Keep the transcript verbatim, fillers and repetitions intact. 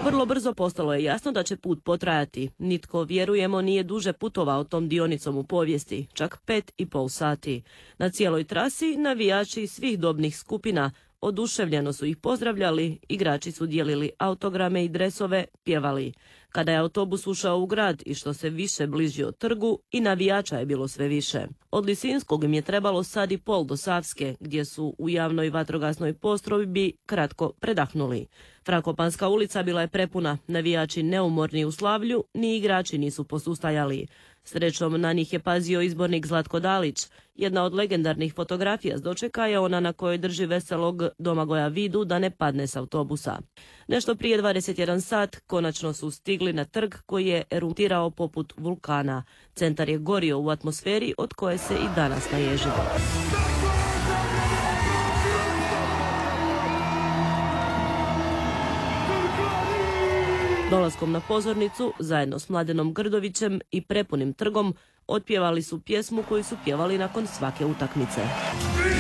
Vrlo brzo postalo je jasno da će put potrajati. Nitko, vjerujemo, nije duže putovao tom dionicom u povijesti, čak pet i pol sati. Na cijeloj trasi navijači svih dobnih skupina oduševljeno su ih pozdravljali, igrači su dijelili autograme i dresove, pjevali. Kada je autobus ušao u grad i što se više bližio trgu, i navijača je bilo sve više. Od Lisinskog im je trebalo sad i pol do Savske, gdje su u javnoj vatrogasnoj postrojbi kratko predahnuli. Frankopanska ulica bila je prepuna, navijači neumorni u slavlju, ni igrači nisu posustajali. Srećom na njih je pazio izbornik Zlatko Dalić. Jedna od legendarnih fotografija s dočeka je ona na kojoj drži veselog Domagoja Vidu da ne padne s autobusa. Nešto prije dvadeset jedan sat konačno su stigli na trg koji je eruptirao poput vulkana. Centar je gorio u atmosferi od koje se i danas naježimo. Dolaskom na pozornicu, zajedno s Mladenom Grdovićem i prepunim trgom, otpjevali su pjesmu koju su pjevali nakon svake utakmice.